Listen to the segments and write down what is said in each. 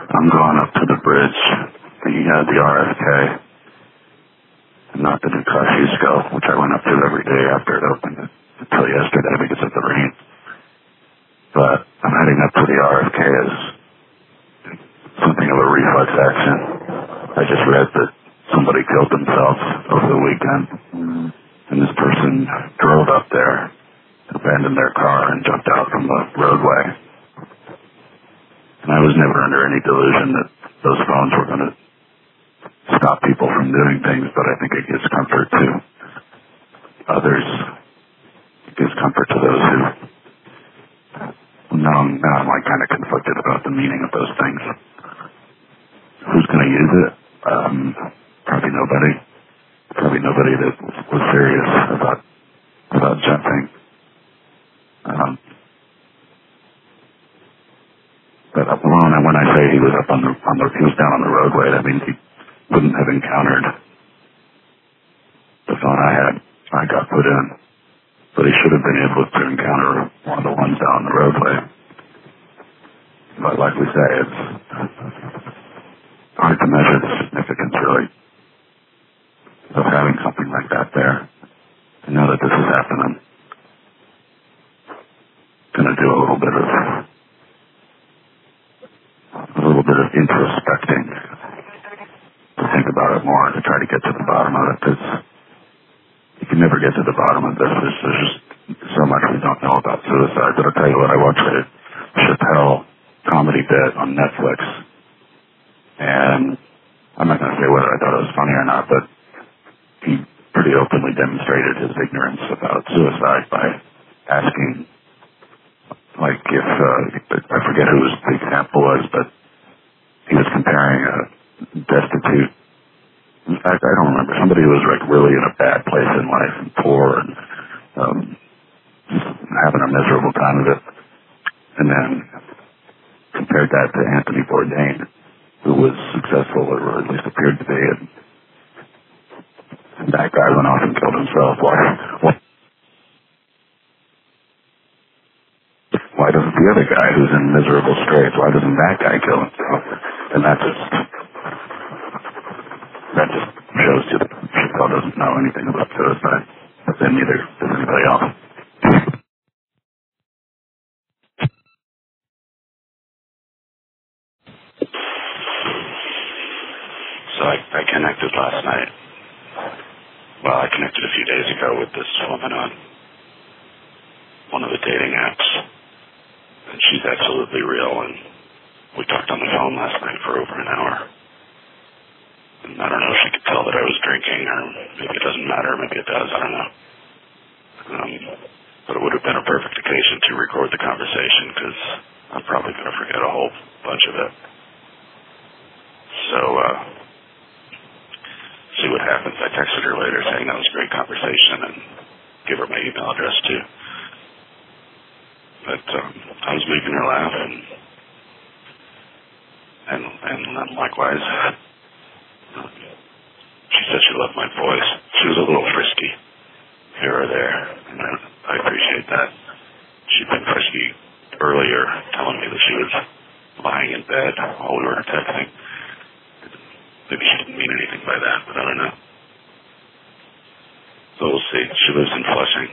I'm going up to the bridge, the RFK, and not the new Kosciuszko, which I went up to every day after it opened until yesterday because of the rain. But I'm heading up to the RFK as something of a reflex action. I just read that somebody killed themselves over the weekend, and this person drove up there, abandoned their car, and jumped out from the roadway. And I was never under any delusion that those phones were going to stop people from doing things, but I think it gives comfort to others. It gives comfort to those who... Now I'm like kind of conflicted about the meaning of those things. Who's going to use it? Probably nobody. Probably nobody that was serious about jumping. But when I say he was up he was down on the roadway, that means he wouldn't have encountered the phone I got put in. But he should have been able to encounter one of the ones down the roadway. But like we say, it's hard to measure the significance, really, of having something like that there. I know that this is happening. Going to do a little bit of introspecting to think about it more, to try to get to the bottom of it, because you can never get to the bottom of this. There's just so much we don't know about suicide. But I'll tell you what, I watched a Chappelle comedy bit on Netflix, and I'm not going to say whether I thought it was funny or not, but he pretty openly demonstrated his ignorance about suicide by asking, like, if I forget who the example was, but he was comparing a destitute, I don't remember, somebody who was like really in a bad place in life and poor and having a miserable time of it, and then compared that to Anthony Bourdain, who was successful, or at least appeared to be, and that guy went off and killed himself. Why doesn't the other guy who's in miserable straits, why doesn't that guy kill himself? And that just shows you that Chappelle doesn't know anything about suicide, but then neither does anybody else. So I connected last night. Well, I connected a few days ago with this woman on one of the dating apps, and she's absolutely real, and we talked on the phone last night for over an hour. And I don't know if she could tell that I was drinking, or maybe it doesn't matter, maybe it does, I don't know. But it would have been a perfect occasion to record the conversation, because I'm probably going to forget a whole bunch of it. So, see what happens. I texted her later saying that was a great conversation, and give her my email address too. But I was making her laugh, and likewise, she said she loved my voice. She was a little frisky here or there, and I appreciate that. She'd been frisky earlier, telling me that she was lying in bed while we were texting. Maybe she didn't mean anything by that, but I don't know. So we'll see. She lives in Flushing,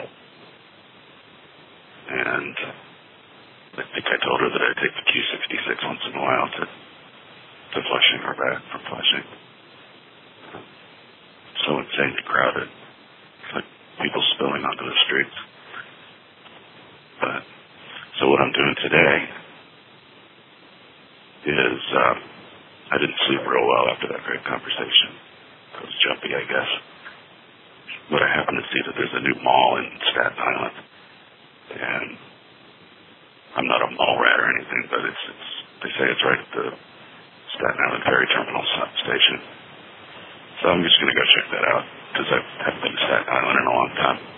and I think I told her that I'd take the Q66 once in a while to Flushing or back from Flushing. So insanely crowded. It's like people spilling onto the streets. But, so what I'm doing today is, I didn't sleep real well after that great conversation. I was jumpy, I guess. But I happened to see that there's a new mall in Staten Island. And I'm not a mall rat or anything, but they say it's right at the Staten Island Ferry Terminal station. So I'm just going to go check that out, because I haven't been to Staten Island in a long time.